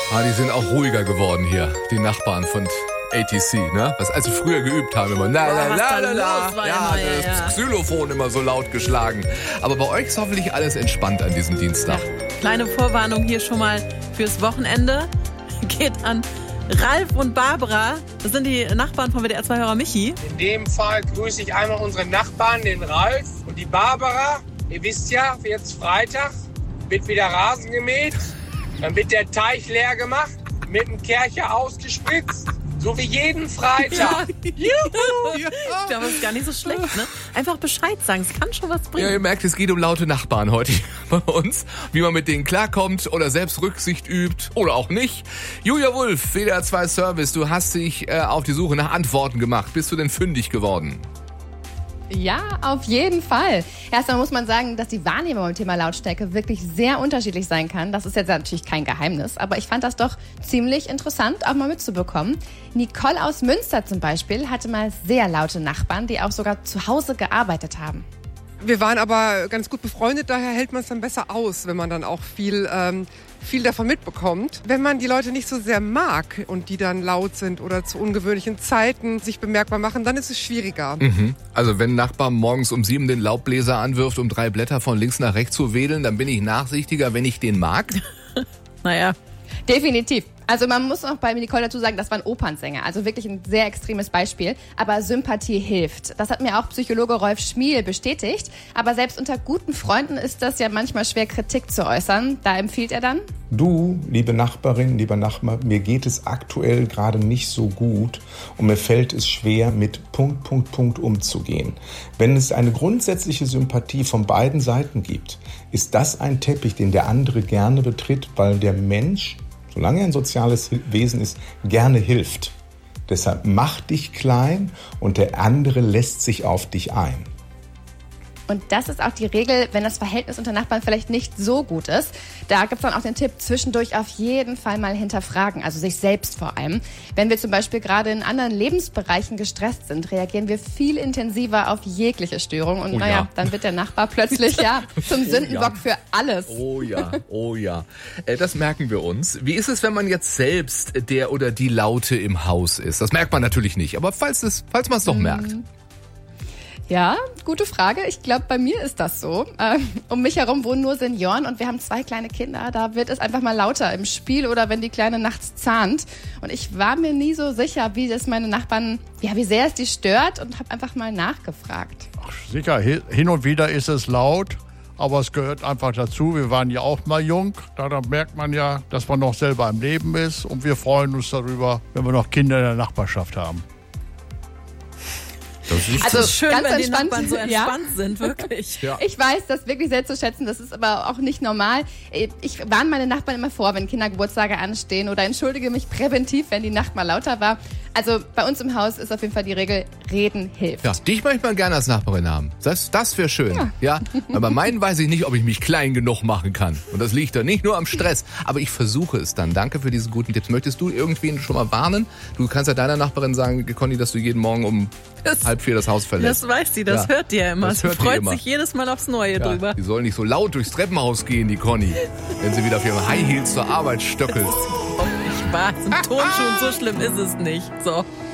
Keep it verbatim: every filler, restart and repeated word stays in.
Ah, die sind auch ruhiger geworden hier, die Nachbarn von A T C, ne? Was als sie früher geübt haben, immer la la la la la. Ja, das Xylophon immer so laut geschlagen. Aber bei euch ist hoffentlich alles entspannt an diesem Dienstag. Ja. Kleine Vorwarnung hier schon mal fürs Wochenende. Geht an Ralf und Barbara. Das sind die Nachbarn von W D R zwei-Hörer Michi. In dem Fall grüße ich einmal unsere Nachbarn, den Ralf und die Barbara. Ihr wisst ja, jetzt Freitag wird wieder Rasen gemäht. Dann wird der Teich leer gemacht, mit dem Kercher ausgespritzt. So wie jeden Freitag. Ja. Juhu. Ja. Ich glaube, das ist gar nicht so schlecht, ne? Einfach Bescheid sagen, es kann schon was bringen. Ja, ihr merkt, es geht um laute Nachbarn heute bei uns. Wie man mit denen klarkommt oder selbst Rücksicht übt oder auch nicht. Julia Wulff, W D R zwei Service, du hast dich äh, auf die Suche nach Antworten gemacht. Bist du denn fündig geworden? Ja, auf jeden Fall. Erstmal muss man sagen, dass die Wahrnehmung beim Thema Lautstärke wirklich sehr unterschiedlich sein kann. Das ist jetzt natürlich kein Geheimnis, aber ich fand das doch ziemlich interessant, auch mal mitzubekommen. Nicole aus Münster zum Beispiel hatte mal sehr laute Nachbarn, die auch sogar zu Hause gearbeitet haben. Wir waren aber ganz gut befreundet, daher hält man es dann besser aus, wenn man dann auch viel, ähm, viel davon mitbekommt. Wenn man die Leute nicht so sehr mag und die dann laut sind oder zu ungewöhnlichen Zeiten sich bemerkbar machen, dann ist es schwieriger. Mhm. Also wenn ein Nachbar morgens um sieben den Laubbläser anwirft, um drei Blätter von links nach rechts zu wedeln, dann bin ich nachsichtiger, wenn ich den mag. Naja. Definitiv. Also man muss noch bei Nicole dazu sagen, das war ein Opernsänger, also wirklich ein sehr extremes Beispiel. Aber Sympathie hilft. Das hat mir auch Psychologe Rolf Schmiel bestätigt. Aber selbst unter guten Freunden ist das ja manchmal schwer, Kritik zu äußern. Da empfiehlt er dann: Du, liebe Nachbarin, lieber Nachbar, mir geht es aktuell gerade nicht so gut und mir fällt es schwer, mit Punkt, Punkt, Punkt umzugehen. Wenn es eine grundsätzliche Sympathie von beiden Seiten gibt, ist das ein Teppich, den der andere gerne betritt, weil der Mensch, solange er ein soziales Wesen ist, gerne hilft. Deshalb mach dich klein und der andere lässt sich auf dich ein. Und das ist auch die Regel, wenn das Verhältnis unter Nachbarn vielleicht nicht so gut ist. Da gibt es dann auch den Tipp, zwischendurch auf jeden Fall mal hinterfragen, also sich selbst vor allem. Wenn wir zum Beispiel gerade in anderen Lebensbereichen gestresst sind, reagieren wir viel intensiver auf jegliche Störung. Und oh naja, ja. dann wird der Nachbar plötzlich ja zum oh Sündenbock ja. für alles. Oh ja, oh ja. Äh, das merken wir uns. Wie ist es, wenn man jetzt selbst der oder die Laute im Haus ist? Das merkt man natürlich nicht, aber falls, es, falls man es doch merkt. Ja, gute Frage. Ich glaube, bei mir ist das so. Ähm, um mich herum wohnen nur Senioren und wir haben zwei kleine Kinder. Da wird es einfach mal lauter im Spiel oder wenn die Kleine nachts zahnt. Und ich war mir nie so sicher, wie das meine Nachbarn, ja, wie sehr es die stört und habe einfach mal nachgefragt. Ach, sicher, hin und wieder ist es laut, aber es gehört einfach dazu. Wir waren ja auch mal jung. Daran merkt man ja, dass man noch selber im Leben ist. Und wir freuen uns darüber, wenn wir noch Kinder in der Nachbarschaft haben. Das ist also schön, ganz wenn die entspannt, Nachbarn so entspannt ja. sind, wirklich. Ja. Ich weiß, das wirklich sehr zu schätzen, das ist aber auch nicht normal. Ich warne meine Nachbarn immer vor, wenn Kindergeburtstage anstehen oder entschuldige mich präventiv, wenn die Nacht mal lauter war. Also bei uns im Haus ist auf jeden Fall die Regel, reden hilft. Ja, dich möchte man gerne als Nachbarin haben. Das, das wäre schön. Ja. ja. Aber meinen weiß ich nicht, ob ich mich klein genug machen kann. Und das liegt da nicht nur am Stress. Aber ich versuche es dann. Danke für diese guten Tipps. Möchtest du irgendwen schon mal warnen? Du kannst ja deiner Nachbarin sagen, Conny, dass du jeden Morgen um das, halb vier das Haus verlässt. Das weiß sie, das ja. hört die ja immer. Das sie freut immer. sich jedes Mal aufs Neue ja. drüber. Die soll nicht so laut durchs Treppenhaus gehen, die Conny. Wenn sie wieder auf ihrem High Heels zur Arbeit stöckelt. Das ist überhaupt nicht Spaß. Im Turnschuhen, so schlimm ist es nicht. So.